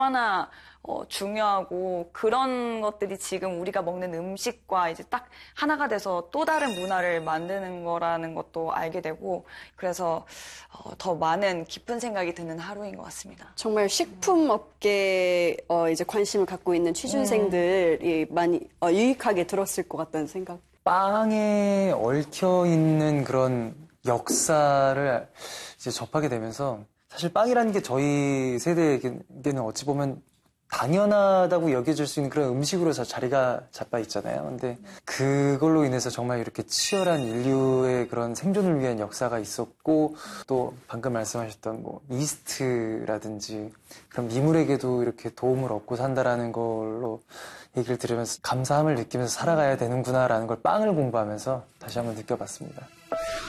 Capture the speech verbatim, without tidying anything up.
얼마나 어, 중요하고 그런 것들이 지금 우리가 먹는 음식과 이제 딱 하나가 돼서 또 다른 문화를 만드는 거라는 것도 알게 되고 그래서 어, 더 많은 깊은 생각이 드는 하루인 것 같습니다. 정말 식품 업계에 어, 이제 관심을 갖고 있는 취준생들이 음. 많이 어, 유익하게 들었을 것 같다는 생각. 빵에 얽혀 있는 그런 역사를 이제 접하게 되면서 사실 빵이라는 게 저희 세대에게는 어찌 보면 당연하다고 여겨질 수 있는 그런 음식으로 자리가 잡아 있잖아요. 근데 그걸로 인해서 정말 이렇게 치열한 인류의 그런 생존을 위한 역사가 있었고 또 방금 말씀하셨던 뭐 이스트라든지 그런 미물에게도 이렇게 도움을 얻고 산다라는 걸로 얘기를 들으면서 감사함을 느끼면서 살아가야 되는구나라는 걸 빵을 공부하면서 다시 한번 느껴봤습니다.